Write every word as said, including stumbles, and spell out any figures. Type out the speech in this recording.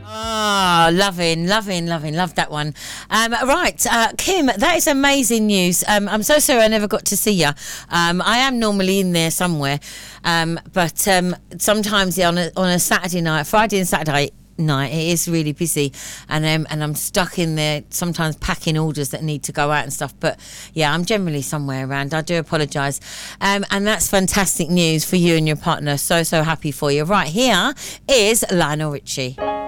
Oh, loving, loving, loving, love that one. Um, right, uh, Kim, that is amazing news. Um, I'm so sorry I never got to see you. Um, I am normally in there somewhere, um, but um, sometimes on a, on a Saturday night, Friday and Saturday night, it is really busy, and um, and I'm stuck in there sometimes packing orders that need to go out and stuff. But yeah, I'm generally somewhere around. I do apologise, um, and that's fantastic news for you and your partner. So so happy for you. Right, here is Lionel Richie.